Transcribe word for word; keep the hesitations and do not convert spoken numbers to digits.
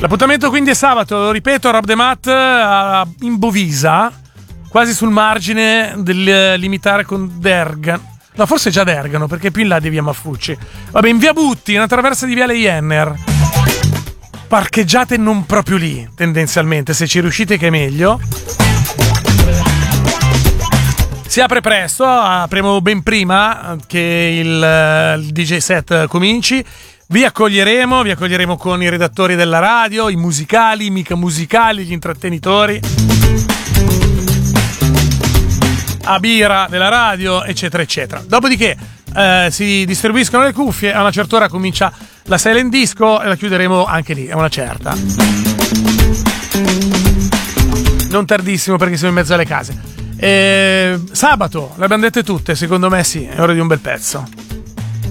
L'appuntamento quindi è sabato, lo ripeto, Rob the Mat a Imbovisa, quasi sul margine del limitare con Dergan. No, forse già Dergano, perché più in là di via Maffucci. Vabbè, in via Butti, una traversa di viale Jenner. Parcheggiate non proprio lì, tendenzialmente, se ci riuscite che è meglio. Si apre presto, apriamo ben prima che il, il D J set cominci. Vi accoglieremo, vi accoglieremo con i redattori della radio, i musicali, i mica musicali, gli intrattenitori, a birra della radio, eccetera, eccetera. Dopodiché eh, si distribuiscono le cuffie, a una certa ora comincia la silent disco e la chiuderemo anche lì, a una certa. Non tardissimo perché siamo in mezzo alle case. E, sabato, le abbiamo dette tutte, secondo me sì, è ora di un bel pezzo.